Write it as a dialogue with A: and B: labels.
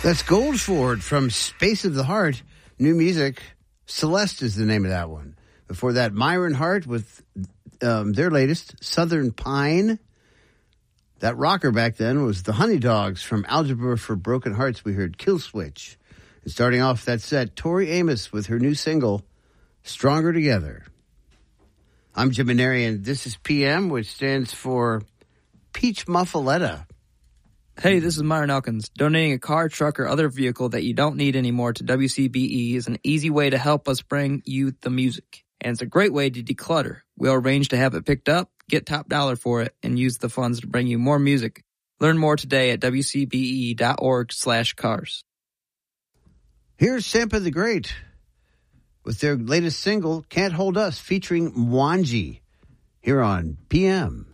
A: That's Goldford from Space of the Heart. New music. Celeste is the name of that one. Before that, Myron Hart with their latest, Southern Pine. That rocker back then was the Honey Dogs from Algebra for Broken Hearts. We heard Kill Switch. And starting off that set, Tori Amos with her new single, Stronger Together. I'm Jim Maneri, and this is PM, which stands for Peach Muffaletta.
B: Hey, this is Myron Elkins. Donating a car, truck, or other vehicle that you don't need anymore to WCBE is an easy way to help us bring you the music. And it's a great way to declutter. We'll arrange to have it picked up, get top dollar for it, and use the funds to bring you more music. Learn more today at wcbe.org/cars.
A: Here's Sampa the Great with their latest single, Can't Hold Us, featuring Mwangi, here on PM.